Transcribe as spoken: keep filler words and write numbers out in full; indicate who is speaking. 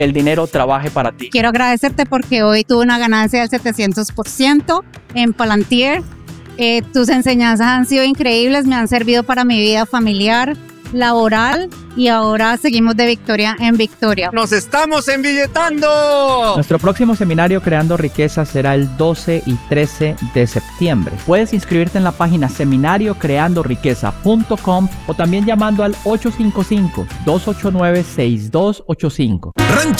Speaker 1: el dinero trabaje para ti.
Speaker 2: Quiero agradecerte porque hoy tuve una ganancia del setecientos por ciento en Palantir. Eh, tus enseñanzas han sido increíbles, me han servido para mi vida familiar, laboral, y ahora seguimos de victoria en victoria.
Speaker 3: ¡Nos estamos embilletando!
Speaker 1: Nuestro próximo seminario Creando Riqueza será el doce y trece de septiembre. Puedes inscribirte en la página seminario creando riqueza punto com o también llamando al ocho cinco cinco, dos ocho nueve, seis dos ocho cinco.